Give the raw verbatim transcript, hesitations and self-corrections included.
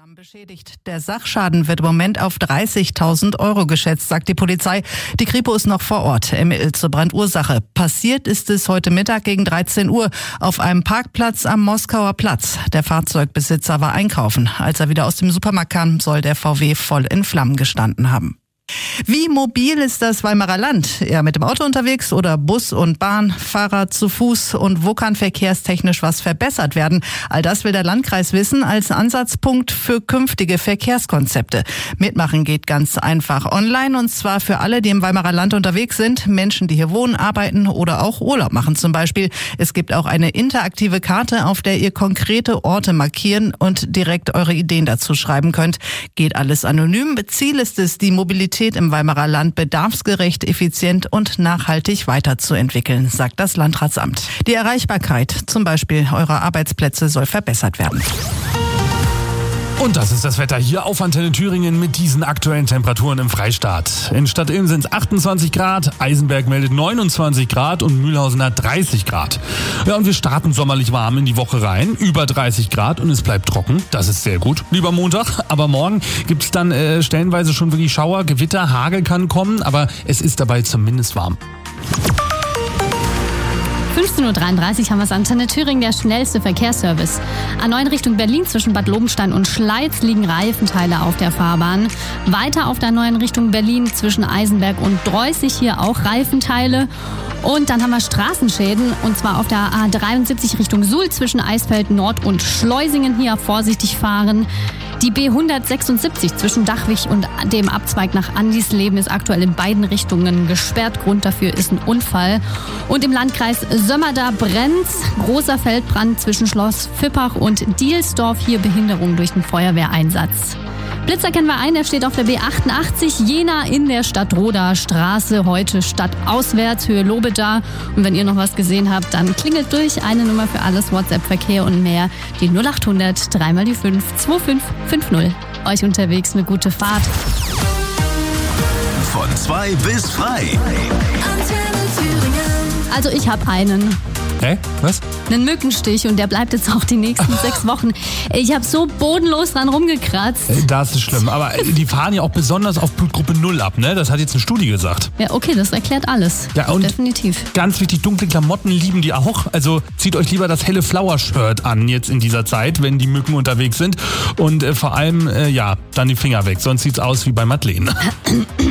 Lärm beschädigt. Der Sachschaden wird im Moment auf dreißigtausend Euro geschätzt, sagt die Polizei. Die Kripo ist noch vor Ort, ermittelt zur Brandursache. Passiert ist es heute Mittag gegen dreizehn Uhr auf einem Parkplatz am Moskauer Platz. Der Fahrzeugbesitzer war einkaufen. Als er wieder aus dem Supermarkt kam, soll der V W voll in Flammen gestanden haben. Wie mobil ist das Weimarer Land? Eher mit dem Auto unterwegs oder Bus und Bahn, Fahrrad zu Fuß? Und wo kann verkehrstechnisch was verbessert werden? All das will der Landkreis wissen als Ansatzpunkt für künftige Verkehrskonzepte. Mitmachen geht ganz einfach online, und zwar für alle, die im Weimarer Land unterwegs sind. Menschen, die hier wohnen, arbeiten oder auch Urlaub machen zum Beispiel. Es gibt auch eine interaktive Karte, auf der ihr konkrete Orte markieren und direkt eure Ideen dazu schreiben könnt. Geht alles anonym. Ziel ist es, die Mobilität im Weimarer Land bedarfsgerecht, effizient und nachhaltig weiterzuentwickeln, sagt das Landratsamt. Die Erreichbarkeit, zum Beispiel eurer Arbeitsplätze, soll verbessert werden. Und das ist das Wetter hier auf Antenne Thüringen mit diesen aktuellen Temperaturen im Freistaat. In Stadtilm sind es achtundzwanzig Grad, Eisenberg meldet neunundzwanzig Grad und Mühlhausen hat dreißig Grad. Ja, und wir starten sommerlich warm in die Woche rein, über dreißig Grad, und es bleibt trocken. Das ist sehr gut, lieber Montag. Aber morgen gibt es dann äh, stellenweise schon wirklich Schauer, Gewitter, Hagel kann kommen, aber es ist dabei zumindest warm. fünfzehn Uhr dreiunddreißig haben wir es. Antenne Thüringen, der schnellste Verkehrsservice. A neun Richtung Berlin zwischen Bad Lobenstein und Schleiz liegen Reifenteile auf der Fahrbahn. Weiter auf der neun Richtung Berlin zwischen Eisenberg und Dreußig hier auch Reifenteile. Und dann haben wir Straßenschäden, und zwar auf der A dreiundsiebzig Richtung Suhl zwischen Eisfeld Nord und Schleusingen hier vorsichtig fahren. Die B hundertsechsundsiebzig zwischen Dachwig und dem Abzweig nach Andisleben ist aktuell in beiden Richtungen gesperrt. Grund dafür ist ein Unfall. Und im Landkreis Sömmerda brennt's. Großer Feldbrand zwischen Schloss Fippach und Dielsdorf. Hier Behinderung durch den Feuerwehreinsatz. Blitzer kennen wir ein, der steht auf der B achtundachtzig, Jena in der Stadtroder Straße, heute stadtauswärts, Höhe Lobeda. Und wenn ihr noch was gesehen habt, dann klingelt durch, eine Nummer für alles, WhatsApp-Verkehr und mehr, die null achthundert, drei mal die fünf, zwei fünf fünf null. Euch unterwegs eine gute Fahrt. Von zwei bis frei. Also ich habe einen. Hä? Was? Einen Mückenstich, und der bleibt jetzt auch die nächsten sechs Wochen. Ich habe so bodenlos dran rumgekratzt. Das ist schlimm, aber die fahren ja auch besonders auf Blutgruppe null ab, ne? Das hat jetzt eine Studie gesagt. Ja, okay, das erklärt alles. Ja, und definitiv. Ganz wichtig, dunkle Klamotten lieben die auch. Also zieht euch lieber das helle Flower-Shirt an jetzt in dieser Zeit, wenn die Mücken unterwegs sind. Und äh, vor allem, äh, ja, dann die Finger weg, sonst sieht's aus wie bei Madeleine.